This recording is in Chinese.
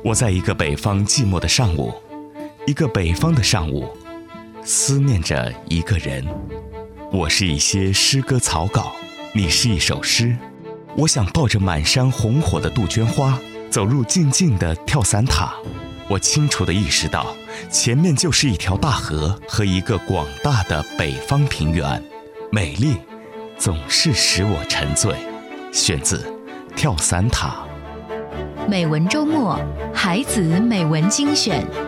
我在一个北方寂寞的上午，一个北方的上午，思念着一个人。我是一些诗歌草稿，你是一首诗。我想抱着满山红火的杜鹃花，走入静静的跳伞塔。我清楚地意识到，前面就是一条大河和一个广大的北方平原，美丽总是使我沉醉。选自《跳伞塔》。 美文周末，孩子美文精选。